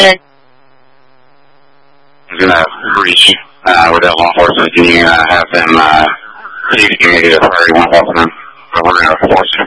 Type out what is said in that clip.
I'm going to reach with that law enforcement. Can you have them please communicate a priority 1 But we're going to force